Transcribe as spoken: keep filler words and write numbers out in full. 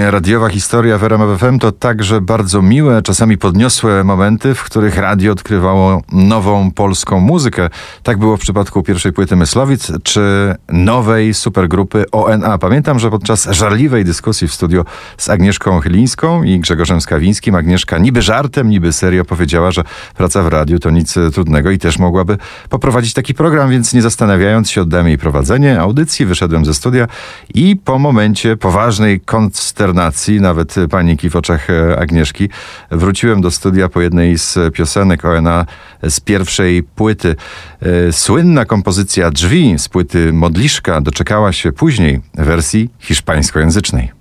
Radiowa historia w R M F F M to także bardzo miłe, czasami podniosłe momenty, w których radio odkrywało nową polską muzykę. Tak było w przypadku pierwszej płyty Myslowic, czy nowej supergrupy O N A. Pamiętam, że podczas żarliwej dyskusji w studiu z Agnieszką Chylińską i Grzegorzem Skawińskim Agnieszka niby żartem, niby serio powiedziała, że praca w radiu to nic trudnego i też mogłaby poprowadzić taki program, więc nie zastanawiając się oddałem jej prowadzenie audycji, wyszedłem ze studia i po momencie poważnej konsternacji, nawet paniki w oczach Agnieszki, wróciłem do studia po jednej z piosenek O N A z pierwszej płyty. Słynna kompozycja Drzwi z płyty Modliszka doczekała się później wersji hiszpańskojęzycznej.